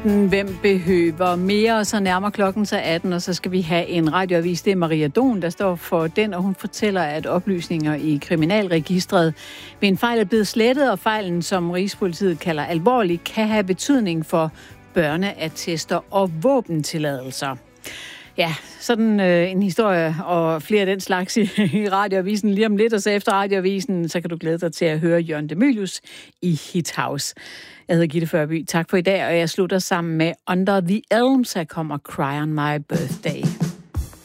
Hvem behøver mere, og så nærmer klokken sig 18, og så skal vi have en radioavis. Det er Maria Don, der står for den, og hun fortæller, at oplysninger i kriminalregistret ved en fejl er blevet slettet, og fejlen, som Rigspolitiet kalder alvorlig, kan have betydning for børneattester og våbentilladelser. Ja, sådan en historie og flere af den slags i radioavisen lige om lidt, og så efter radioavisen, så kan du glæde dig til at høre Jørgen de Mylius i Hit House. Jeg hedder Gitte Førby. Tak for i dag, og jeg slutter sammen med Under the Elms. Her kommer Cry on My Birthday.